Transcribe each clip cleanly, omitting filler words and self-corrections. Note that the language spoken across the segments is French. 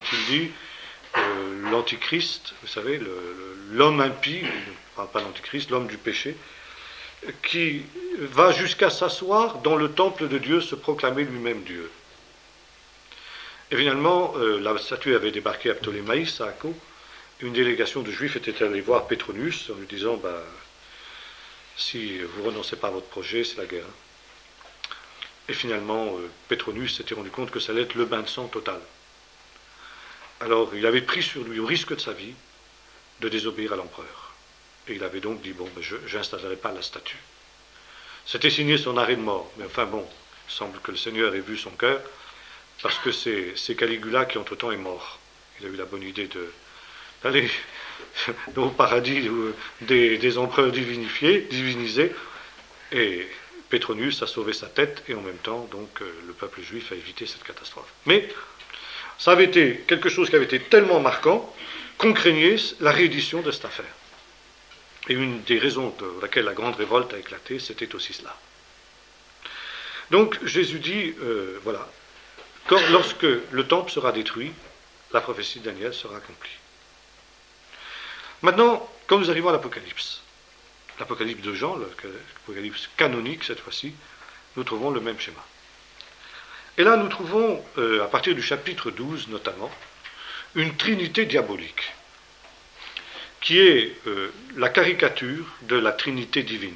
il dit l'antichrist, vous savez, l'homme impie, enfin pas l'antichrist, l'homme du péché, qui va jusqu'à s'asseoir dans le temple de Dieu, se proclamer lui-même Dieu. Et finalement, la statue avait débarqué à Ptolémaïs, à Akko. Une délégation de Juifs était allée voir Pétronius en lui disant si vous ne renoncez pas à votre projet, c'est la guerre. Et finalement, Pétronius s'était rendu compte que ça allait être le bain de sang total. Alors, il avait pris sur lui, au risque de sa vie, de désobéir à l'empereur. Et il avait donc dit je n'installerai pas la statue. C'était signé son arrêt de mort. Mais enfin bon, il semble que le Seigneur ait vu son cœur, parce que c'est Caligula qui, entre-temps, est mort. Il a eu la bonne idée d'aller au paradis des empereurs divinisés, et Pétronius a sauvé sa tête, et en même temps, donc, le peuple juif a évité cette catastrophe. Mais ça avait été quelque chose qui avait été tellement marquant qu'on craignait la réédition de cette affaire. Et une des raisons pour laquelle la grande révolte a éclaté, c'était aussi cela. Donc, Jésus dit, lorsque le temple sera détruit, la prophétie de Daniel sera accomplie. Maintenant, quand nous arrivons à l'Apocalypse de Jean, l'Apocalypse canonique cette fois-ci, nous trouvons le même schéma. Et là, nous trouvons, à partir du chapitre 12 notamment, une trinité diabolique, qui est la caricature de la trinité divine.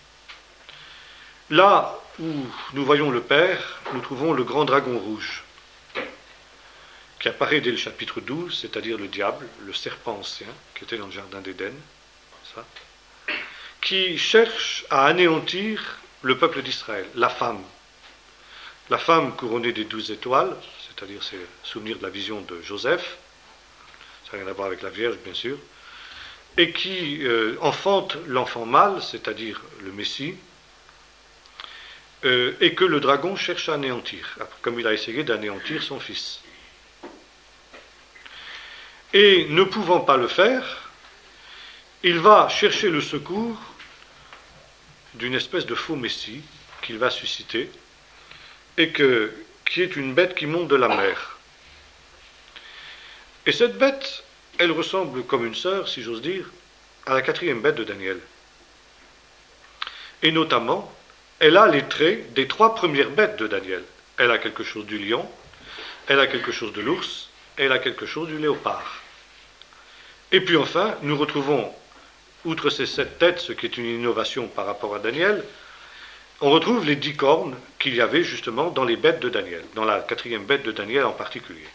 Là où nous voyons le Père, nous trouvons le grand dragon rouge, qui apparaît dès le chapitre 12, c'est-à-dire le diable, le serpent ancien, qui était dans le jardin d'Éden, qui cherche à anéantir le peuple d'Israël, la femme couronnée des 12 étoiles, c'est-à-dire c'est le souvenir de la vision de Joseph, ça n'a rien à voir avec la Vierge bien sûr, et qui enfante l'enfant mâle, c'est-à-dire le Messie, et que le dragon cherche à anéantir, comme il a essayé d'anéantir son fils. Et ne pouvant pas le faire, il va chercher le secours d'une espèce de faux Messie qu'il va susciter, et qui est une bête qui monte de la mer. Et cette bête, elle ressemble comme une sœur, si j'ose dire, à la 4e bête de Daniel. Et notamment, elle a les traits des 3 premières bêtes de Daniel. Elle a quelque chose du lion, elle a quelque chose de l'ours, et elle a quelque chose du léopard. Et puis enfin, nous retrouvons, outre ces 7 têtes, ce qui est une innovation par rapport à Daniel, on retrouve les 10 cornes qu'il y avait justement dans les bêtes de Daniel, dans la 4e bête de Daniel en particulier.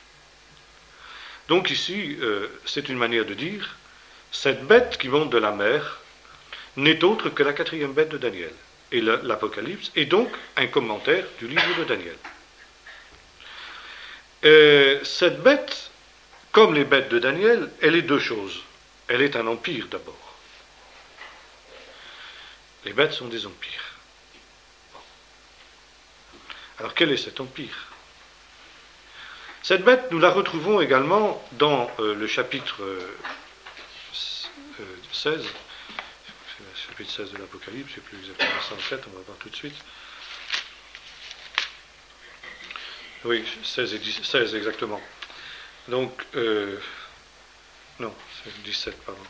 Donc ici, c'est une manière de dire, cette bête qui monte de la mer n'est autre que la 4e bête de Daniel. Et l'Apocalypse est donc un commentaire du livre de Daniel. Cette bête, comme les bêtes de Daniel, elle est 2 choses. Elle est un empire d'abord. Les bêtes sont des empires. Alors quel est cet empire ? Cette bête, nous la retrouvons également dans le chapitre 16, chapitre 16 de l'Apocalypse, je ne sais plus exactement ça en tête, on va voir tout de suite. Oui, 16 exactement. Donc, non, c'est 17, pardon.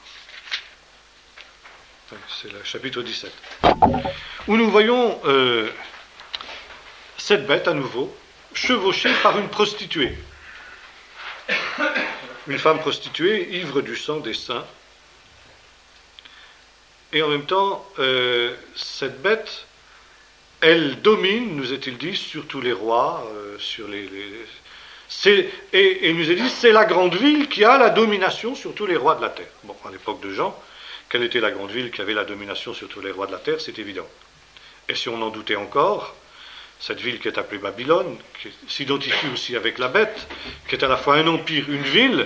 C'est le chapitre 17. Où nous voyons cette bête à nouveau chevauchée par une prostituée. Une femme prostituée, ivre du sang des saints. Et en même temps, cette bête, elle domine, nous est-il dit, sur tous les rois, et il nous est dit, c'est la grande ville qui a la domination sur tous les rois de la terre. Bon, à l'époque de Jean, quelle était la grande ville qui avait la domination sur tous les rois de la terre, c'est évident. Et si on en doutait encore, cette ville qui est appelée Babylone, qui s'identifie aussi avec la bête, qui est à la fois un empire, une ville,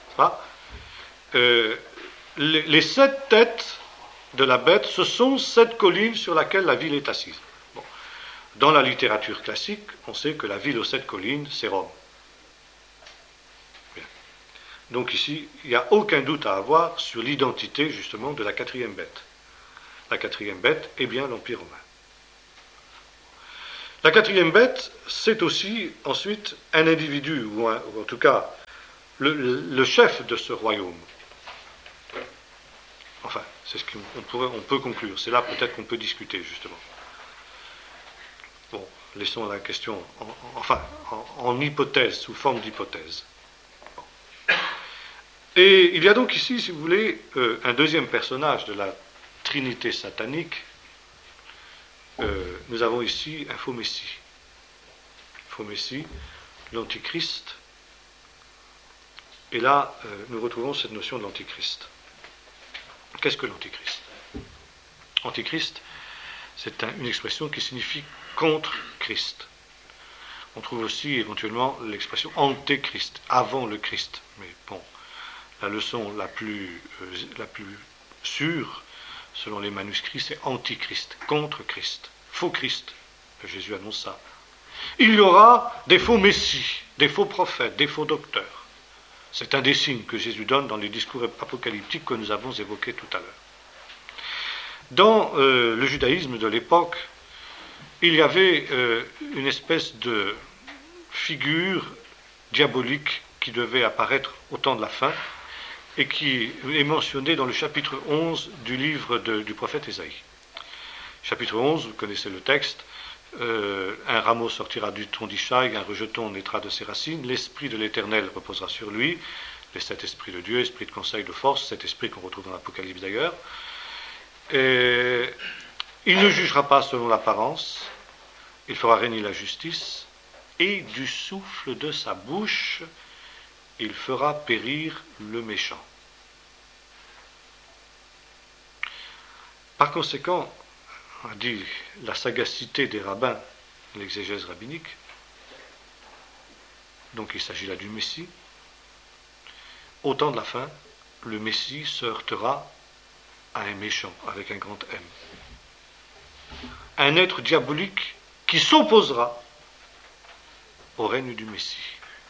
les 7 têtes de la bête, ce sont 7 collines sur lesquelles la ville est assise. Bon. Dans la littérature classique, on sait que la ville aux 7 collines, c'est Rome. Bien. Donc ici, il n'y a aucun doute à avoir sur l'identité justement de la 4e bête. La 4e bête est bien l'Empire romain. La 4e bête, c'est aussi ensuite un individu, ou en tout cas le chef de ce royaume. Enfin, c'est ce qu'on peut conclure. C'est là peut-être qu'on peut discuter, justement. Bon, laissons la question en hypothèse, sous forme d'hypothèse. Bon. Et il y a donc ici, si vous voulez, un deuxième personnage de la Trinité satanique. Nous avons ici un faux messie. Faux messie, l'antichrist. Et là, nous retrouvons cette notion de l'antichrist. Qu'est-ce que l'antichrist? Antichrist, c'est une expression qui signifie contre Christ. On trouve aussi éventuellement l'expression antéchrist, avant le Christ. Mais bon, la leçon la plus sûre, selon les manuscrits, c'est antichrist, contre Christ, faux Christ. Jésus annonce ça. Il y aura des faux messies, des faux prophètes, des faux docteurs. C'est un des signes que Jésus donne dans les discours apocalyptiques que nous avons évoqués tout à l'heure. Dans le judaïsme de l'époque, il y avait une espèce de figure diabolique qui devait apparaître au temps de la fin et qui est mentionnée dans le chapitre 11 du livre du prophète Ésaïe. Chapitre 11, vous connaissez le texte. Un rameau sortira du tronc d'Ishaï, un rejeton naîtra de ses racines, l'esprit de l'Éternel reposera sur lui, les sept esprits de Dieu, esprit de conseil, de force, cet esprit qu'on retrouve dans l'Apocalypse d'ailleurs. Et il ne jugera pas selon l'apparence, il fera régner la justice, et du souffle de sa bouche, il fera périr le méchant. Par conséquent, on dit la sagacité des rabbins, l'exégèse rabbinique, donc il s'agit là du Messie. Au temps de la fin, le Messie se heurtera à un méchant, avec un grand M. Un être diabolique qui s'opposera au règne du Messie.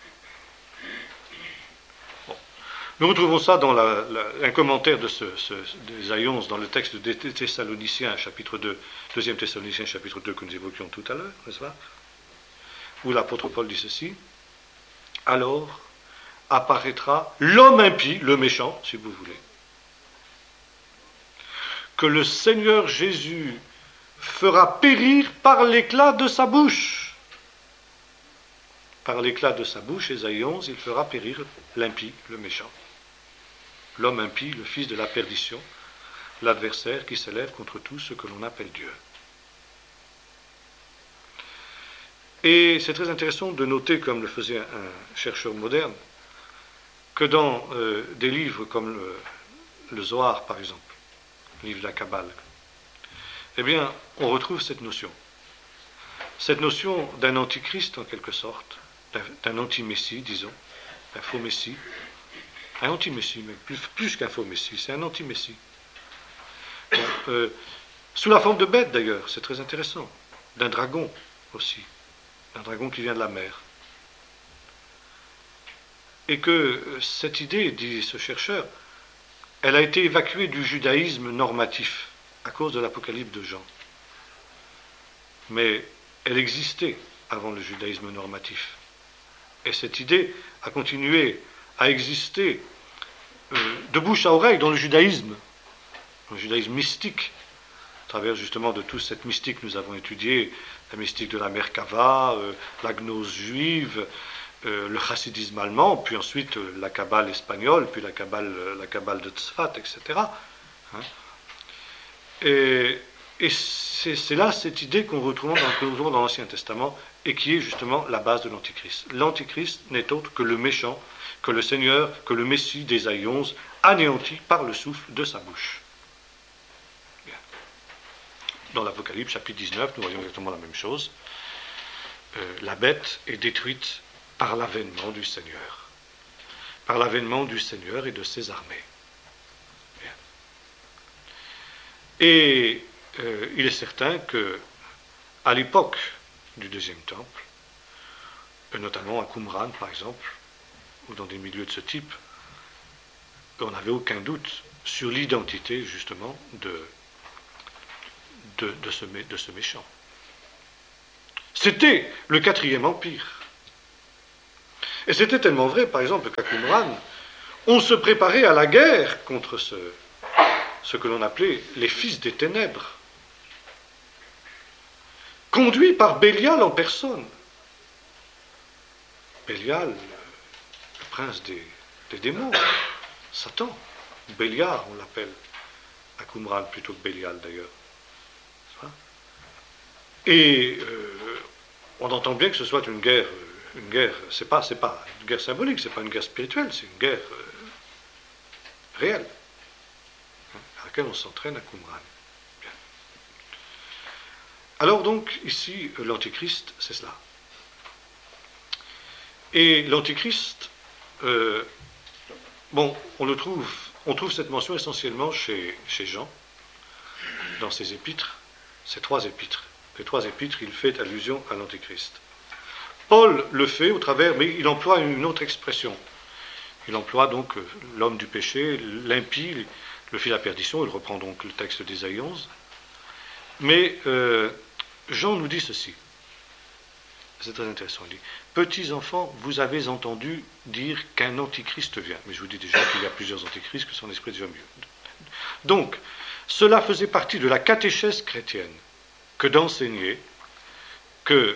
Bon. Nous retrouvons ça dans un commentaire d'Ésaïe 11 dans le texte des Thessaloniciens, chapitre 2, 2 Thessaloniciens, chapitre 2, que nous évoquions tout à l'heure, n'est-ce pas? Où l'apôtre Paul dit ceci: alors apparaîtra l'homme impie, le méchant, si vous voulez, que le Seigneur Jésus fera périr par l'éclat de sa bouche. Par l'éclat de sa bouche, Ésaïe 11, il fera périr l'impie, le méchant. L'homme impie, le fils de la perdition, l'adversaire qui s'élève contre tout ce que l'on appelle Dieu. Et c'est très intéressant de noter, comme le faisait un chercheur moderne, que dans des livres comme le Zohar, par exemple, le livre de la Kabbale, eh bien, on retrouve cette notion d'un antichrist en quelque sorte, d'un anti-messie, disons, un faux messie, un anti-messie, mais plus qu'un faux messie, c'est un anti-messie. Sous la forme de bête d'ailleurs, c'est très intéressant, d'un dragon aussi, un dragon qui vient de la mer. Et que cette idée, dit ce chercheur, elle a été évacuée du judaïsme normatif à cause de l'Apocalypse de Jean. Mais elle existait avant le judaïsme normatif. Et cette idée a continué à exister de bouche à oreille dans le judaïsme mystique, à travers justement de toute cette mystique que nous avons étudiée, la mystique de la Merkava, la gnose juive, le chassidisme allemand, puis ensuite la Kabbale espagnole, puis la Kabbale de Tzfat, etc. Hein? Et c'est là cette idée qu'on retrouve dans l'Ancien Testament et qui est justement la base de l'Antichrist. L'Antichrist n'est autre que le méchant, que le Seigneur, que le Messie d'Ésaïe 11, anéanti par le souffle de sa bouche. Bien. Dans l'Apocalypse, chapitre 19, nous voyons exactement la même chose. La bête est détruite par l'avènement du Seigneur. Par l'avènement du Seigneur et de ses armées. Bien. Et il est certain que, à l'époque du deuxième temple, notamment à Qumran par exemple, ou dans des milieux de ce type, on n'avait aucun doute sur l'identité justement de ce méchant. C'était le 4e empire. Et c'était tellement vrai, par exemple, qu'à Qumran, on se préparait à la guerre contre ce que l'on appelait les fils des ténèbres, conduits par Bélial en personne. Bélial, le prince des démons, Satan, Béliar, on l'appelle, à Qumran plutôt que Bélial d'ailleurs. Et on entend bien que ce soit une guerre, c'est pas une guerre symbolique, c'est pas une guerre spirituelle, c'est une guerre réelle, à laquelle on s'entraîne à Qumran. Bien. Alors donc, ici, l'Antichrist, c'est cela. Et l'Antichrist, on trouve cette mention essentiellement chez Jean, dans ses épîtres, ces 3 épîtres. Les 3 épîtres, il fait allusion à l'Antichrist. Paul le fait au travers, mais il emploie une autre expression. Il emploie donc l'homme du péché, l'impie, le fils de la perdition, il reprend donc le texte d'Ésaïe 11. Mais Jean nous dit ceci, c'est très intéressant, il dit « Petits enfants, vous avez entendu dire qu'un antichrist vient. » Mais je vous dis déjà qu'il y a plusieurs antichrists, que son esprit est déjà mieux. Donc, cela faisait partie de la catéchèse chrétienne que d'enseigner que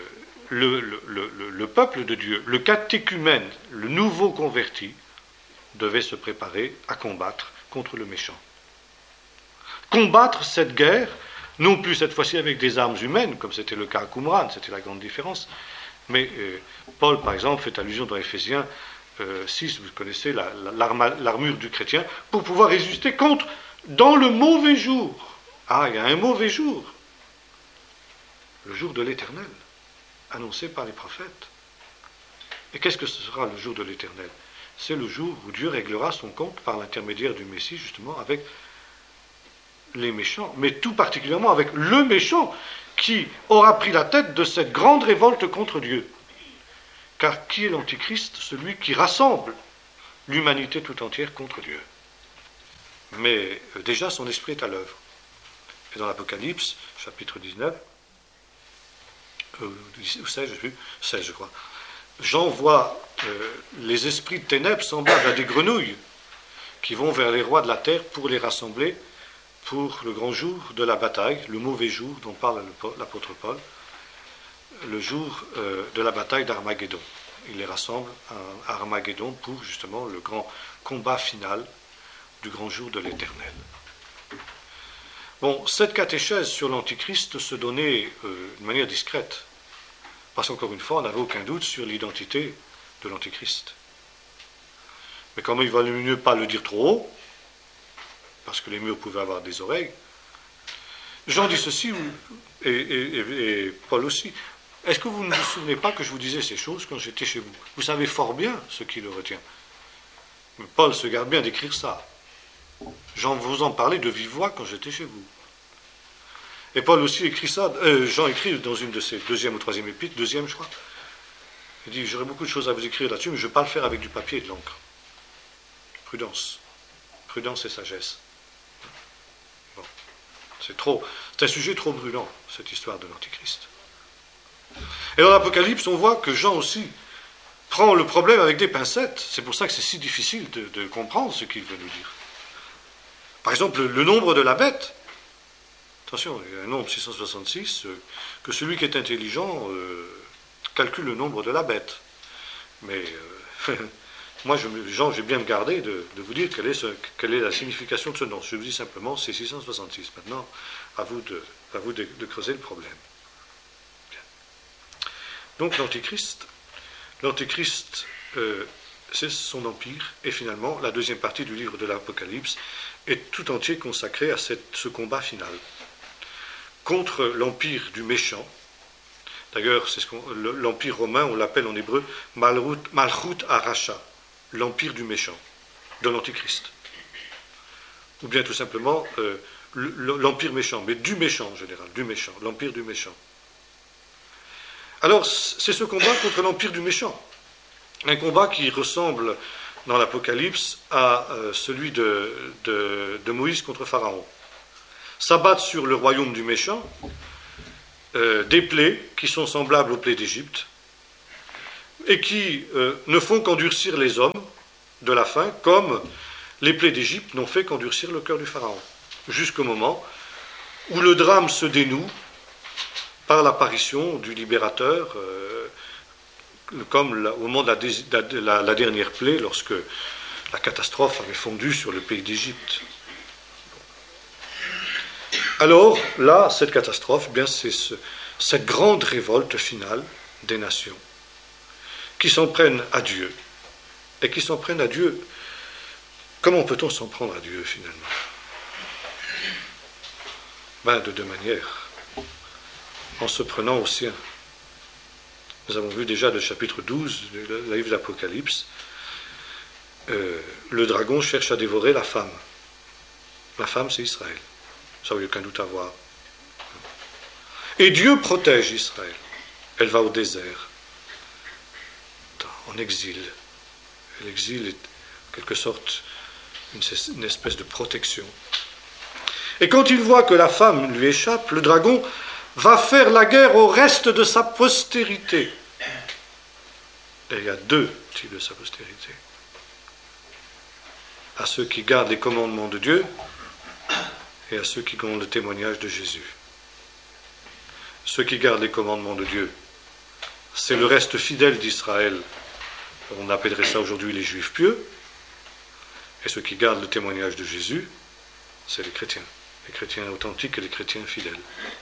le peuple de Dieu, le catéchumène, le nouveau converti, devait se préparer à combattre contre le méchant. Combattre cette guerre, non plus cette fois-ci avec des armes humaines, comme c'était le cas à Qumran, c'était la grande différence, mais Paul, par exemple, fait allusion dans Éphésiens 6, vous connaissez l'armure du chrétien, pour pouvoir résister contre, dans le mauvais jour. Ah, il y a un mauvais jour. Le jour de l'Éternel, annoncé par les prophètes. Et qu'est-ce que ce sera le jour de l'Éternel? C'est le jour où Dieu réglera son compte par l'intermédiaire du Messie, justement, avec les méchants, mais tout particulièrement avec le méchant qui aura pris la tête de cette grande révolte contre Dieu. Car qui est l'Antichrist? Celui qui rassemble l'humanité tout entière contre Dieu. Mais déjà, son esprit est à l'œuvre. Et dans l'Apocalypse, chapitre 19, ou 16, 16 je crois, Jean voit les esprits de ténèbres semblables à des grenouilles qui vont vers les rois de la terre pour les rassembler pour le grand jour de la bataille, le mauvais jour dont parle l'apôtre Paul, le jour de la bataille d'Armageddon. Il les rassemble à Armageddon pour justement le grand combat final du grand jour de l'Éternel. Bon, cette catéchèse sur l'Antichrist se donnait de manière discrète, parce qu'encore une fois, on n'avait aucun doute sur l'identité de l'Antichrist. Mais quand même, il valait mieux pas le dire trop haut, parce que les murs pouvaient avoir des oreilles. Jean dit ceci, et Paul aussi. Est-ce que vous ne vous souvenez pas que je vous disais ces choses quand j'étais chez vous? Vous savez fort bien ce qui le retient. Mais Paul se garde bien d'écrire ça. Jean vous en parlait de vive voix quand j'étais chez vous. Et Paul aussi écrit ça, Jean écrit dans une de ses 2e ou 3e épîtres, 2e je crois. Il dit, j'aurais beaucoup de choses à vous écrire là-dessus, mais je ne vais pas le faire avec du papier et de l'encre. Prudence. Prudence et sagesse. Bon. C'est un sujet trop brûlant, cette histoire de l'Antichrist. Et dans l'Apocalypse, on voit que Jean aussi prend le problème avec des pincettes. C'est pour ça que c'est si difficile de comprendre ce qu'il veut nous dire. Par exemple, le nombre de la bête. Attention, il y a un nombre 666, que celui qui est intelligent calcule le nombre de la bête. Mais moi, Jean, j'ai bien gardé de vous dire quelle est la signification de ce nom. Je vous dis simplement, c'est 666. Maintenant, à vous de creuser le problème. Bien. Donc l'Antichrist, c'est son empire, et finalement, la deuxième partie du livre de l'Apocalypse est tout entier consacrée à ce combat final contre l'empire du méchant. D'ailleurs, l'empire romain, on l'appelle en hébreu Malchut Aracha, l'empire du méchant, de l'Antichrist. Ou bien tout simplement l'empire méchant, mais du méchant en général, du méchant, l'empire du méchant. Alors, c'est ce combat contre l'empire du méchant. Un combat qui ressemble dans l'Apocalypse à celui de Moïse contre Pharaon. S'abattent sur le royaume du méchant des plaies qui sont semblables aux plaies d'Égypte, et qui ne font qu'endurcir les hommes de la faim, comme les plaies d'Égypte n'ont fait qu'endurcir le cœur du Pharaon, jusqu'au moment où le drame se dénoue par l'apparition du libérateur, comme au moment de la dernière plaie, lorsque la catastrophe avait fondu sur le pays d'Égypte. Alors, là, cette catastrophe, bien, c'est cette grande révolte finale des nations qui s'en prennent à Dieu. Et qui s'en prennent à Dieu. Comment peut-on s'en prendre à Dieu, finalement? Ben, de deux manières. En se prenant au sien. Nous avons vu déjà le chapitre 12 du livre de l'Apocalypse. Le dragon cherche à dévorer la femme. La femme, c'est Israël. Ça, il n'y a aucun doute à voir. Et Dieu protège Israël. Elle va au désert, en exil. L'exil est, en quelque sorte, une espèce de protection. Et quand il voit que la femme lui échappe, le dragon va faire la guerre au reste de sa postérité. Et il y a deux types de sa postérité. À ceux qui gardent les commandements de Dieu et à ceux qui ont le témoignage de Jésus. Ceux qui gardent les commandements de Dieu, c'est le reste fidèle d'Israël. On appellerait ça aujourd'hui les Juifs pieux. Et ceux qui gardent le témoignage de Jésus, c'est les chrétiens authentiques et les chrétiens fidèles.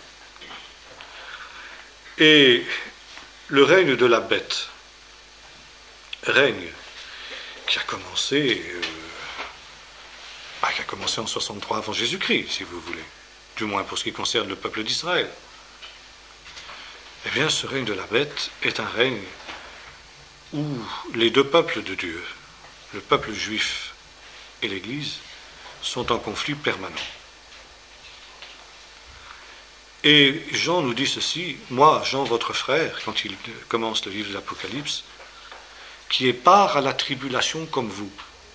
Et le règne de la bête, règne qui a commencé en 63 avant Jésus-Christ, si vous voulez, du moins pour ce qui concerne le peuple d'Israël. Eh bien, ce règne de la bête est un règne où les deux peuples de Dieu, le peuple juif et l'Église, sont en conflit permanent. Et Jean nous dit ceci, moi, Jean, votre frère, quand il commence le livre de l'Apocalypse, qui est part à la tribulation comme vous.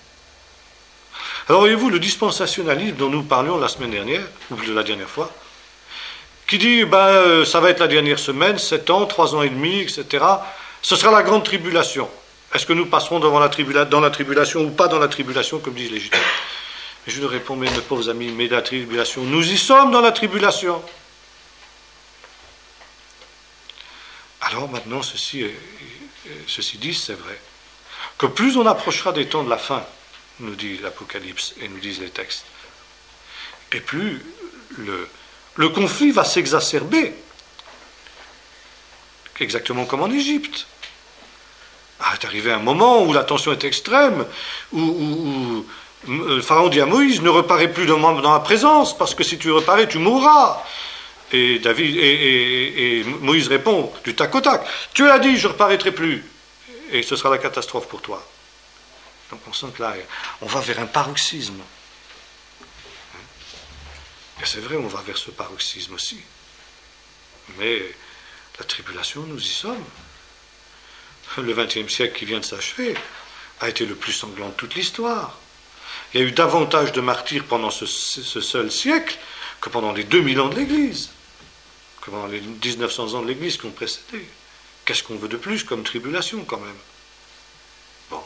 Alors voyez-vous, le dispensationalisme dont nous parlions la semaine dernière, ou la dernière fois, qui dit, ça va être la dernière semaine, 7 ans, 3 ans et demi, etc., ce sera la grande tribulation. Est-ce que nous passerons dans la tribulation ou pas dans la tribulation, comme disent les Juifs? Mais je leur réponds, mes pauvres amis, mais la tribulation, nous y sommes dans la tribulation. Alors maintenant, ceci dit, c'est vrai, que plus on approchera des temps de la fin, nous dit l'Apocalypse et nous disent les textes, et plus le conflit va s'exacerber, exactement comme en Égypte. est arrivé un moment où la tension est extrême, où le pharaon dit à Moïse, ne reparais plus dans ma présence, parce que si tu reparais, tu mourras. Et Moïse répond du tac au tac, tu l'as dit, je ne reparaîtrai plus, et ce sera la catastrophe pour toi. Donc on sent que là, on va vers un paroxysme. Et c'est vrai, on va vers ce paroxysme aussi. Mais la tribulation, nous y sommes. Le XXe siècle qui vient de s'achever a été le plus sanglant de toute l'histoire. Il y a eu davantage de martyrs pendant ce seul siècle que pendant les 2000 ans de l'Église, que pendant les 1900 ans de l'Église qui ont précédé. Qu'est-ce qu'on veut de plus comme tribulation quand même? Bon.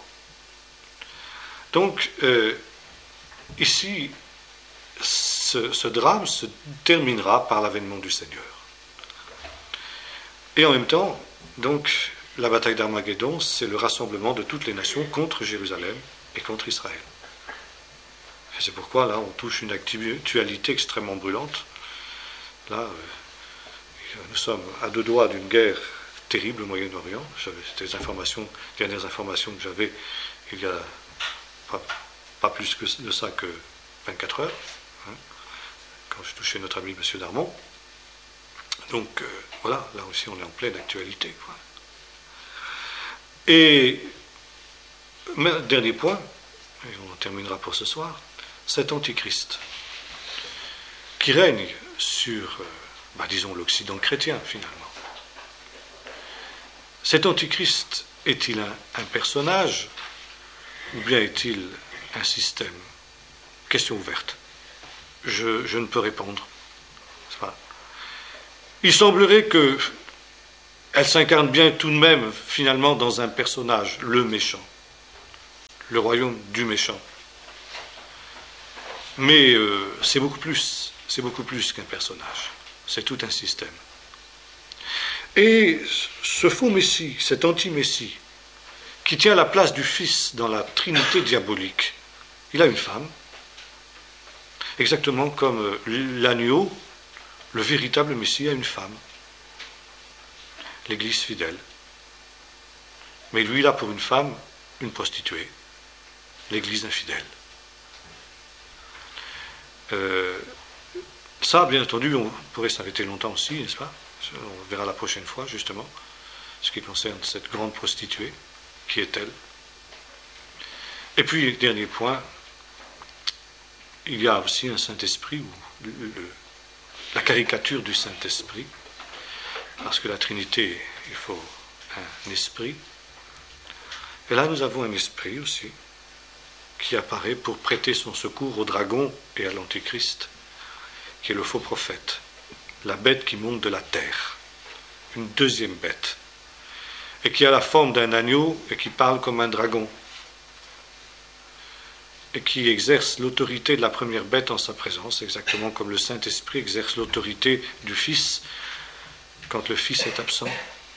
Donc, ici, ce drame se terminera par l'avènement du Seigneur. Et en même temps, donc, la bataille d'Armageddon, c'est le rassemblement de toutes les nations contre Jérusalem et contre Israël. Et c'est pourquoi, là, on touche une actualité extrêmement brûlante. Là, nous sommes à deux doigts d'une guerre terrible au Moyen-Orient. C'était les dernières informations que j'avais il y a pas plus de ça que 24 heures, quand j'ai touché notre ami M. Darmon. Donc, voilà, là aussi, on est en pleine actualité. Quoi. Et, dernier point, et on en terminera pour ce soir, cet antichrist qui règne sur, disons, l'Occident chrétien, finalement. Cet antichrist est-il un personnage ou bien est-il un système? Question ouverte. Je ne peux répondre. Il semblerait que elle s'incarne bien tout de même, finalement, dans un personnage, le méchant, le royaume du méchant. Mais c'est beaucoup plus qu'un personnage, c'est tout un système. Et ce faux Messie, cet anti-Messie, qui tient la place du Fils dans la Trinité diabolique, il a une femme, exactement comme l'agneau, le véritable Messie, a une femme, l'Église fidèle. Mais lui, il a pour une femme une prostituée, l'Église infidèle. Ça, bien entendu, on pourrait s'arrêter longtemps aussi, n'est-ce pas? On verra la prochaine fois, justement, ce qui concerne cette grande prostituée. Qui est-elle? Et puis, dernier point, il y a aussi un Saint-Esprit, ou la caricature du Saint-Esprit, parce que la Trinité, il faut un esprit. Et là, nous avons un esprit aussi, qui apparaît pour prêter son secours au dragon et à l'Antéchrist, qui est le faux prophète, la bête qui monte de la terre, une deuxième bête, et qui a la forme d'un agneau et qui parle comme un dragon, et qui exerce l'autorité de la première bête en sa présence, exactement comme le Saint-Esprit exerce l'autorité du Fils quand le Fils est absent.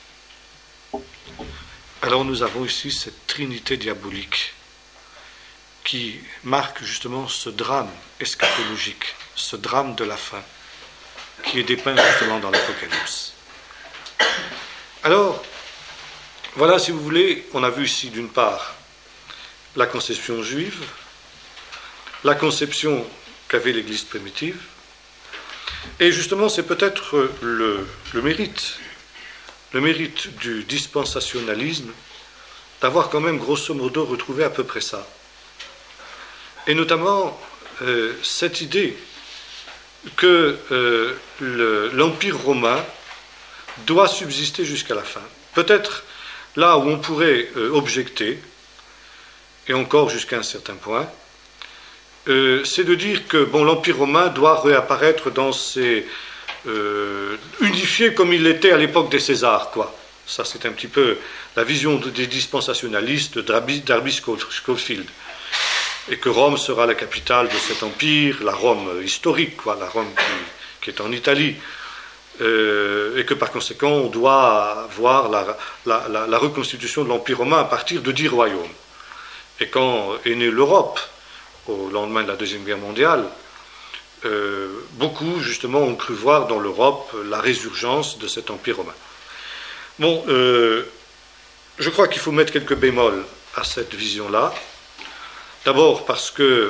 Alors nous avons ici cette trinité diabolique qui marque justement ce drame eschatologique, ce drame de la fin, qui est dépeint justement dans l'Apocalypse. Alors, voilà, si vous voulez, on a vu ici d'une part la conception juive, la conception qu'avait l'Église primitive, et justement c'est peut-être le mérite du dispensationalisme d'avoir quand même grosso modo retrouvé à peu près ça. Et notamment cette idée que l'Empire romain doit subsister jusqu'à la fin. Peut-être là où on pourrait objecter, et encore jusqu'à un certain point, c'est de dire que l'Empire romain doit réapparaître dans ses unifié comme il l'était à l'époque des Césars, quoi. Ça, c'est un petit peu la vision des dispensationalistes d'Darby Scofield. Et que Rome sera la capitale de cet empire, la Rome historique, quoi, la Rome qui est en Italie. Et que par conséquent on doit voir la reconstitution de l'Empire romain à partir de 10 royaumes. Et quand est née l'Europe, au lendemain de la Deuxième Guerre mondiale, beaucoup justement ont cru voir dans l'Europe la résurgence de cet Empire romain. Bon, je crois qu'il faut mettre quelques bémols à cette vision-là. D'abord parce que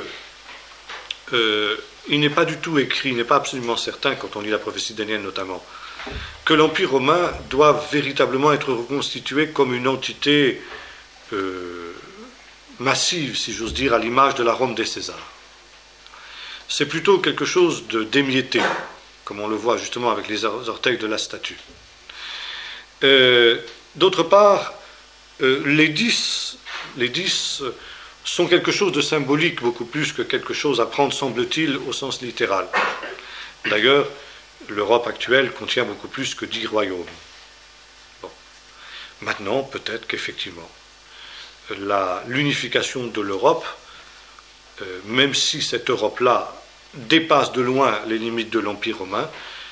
il n'est pas du tout écrit, il n'est pas absolument certain, quand on lit la prophétie danielle notamment, que l'Empire romain doit véritablement être reconstitué comme une entité massive, si j'ose dire, à l'image de la Rome des Césars. C'est plutôt quelque chose d'émietté, comme on le voit justement avec les orteils de la statue. D'autre part, les 10 sont quelque chose de symbolique, beaucoup plus que quelque chose à prendre, semble-t-il, au sens littéral. D'ailleurs, l'Europe actuelle contient beaucoup plus que 10 royaumes. Bon. Maintenant, peut-être qu'effectivement, l'unification de l'Europe, même si cette Europe-là dépasse de loin les limites de l'Empire romain,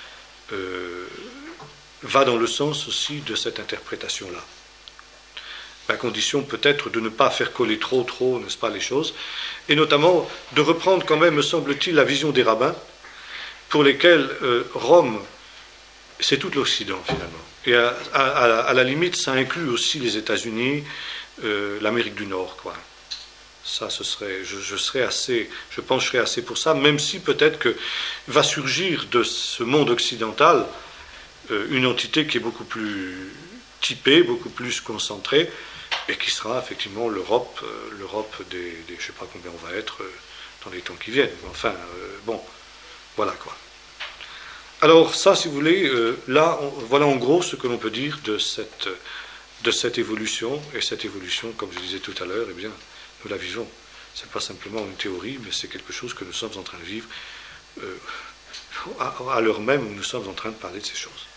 va dans le sens aussi de cette interprétation-là. À condition peut-être de ne pas faire coller trop, n'est-ce pas, les choses, et notamment de reprendre quand même, me semble-t-il, la vision des rabbins, pour lesquels Rome, c'est tout l'Occident finalement. Et à la limite, ça inclut aussi les États-Unis, l'Amérique du Nord, quoi. Ça, ce serait, je pencherais assez pour ça, même si peut-être que va surgir de ce monde occidental une entité qui est beaucoup plus typée, beaucoup plus concentrée, et qui sera effectivement l'Europe des je ne sais pas combien on va être dans les temps qui viennent. Enfin, bon, voilà quoi. Alors ça, si vous voulez, là, voilà en gros ce que l'on peut dire de cette évolution, et cette évolution, comme je disais tout à l'heure, eh bien, nous la vivons. Ce n'est pas simplement une théorie, mais c'est quelque chose que nous sommes en train de vivre à l'heure même où nous sommes en train de parler de ces choses.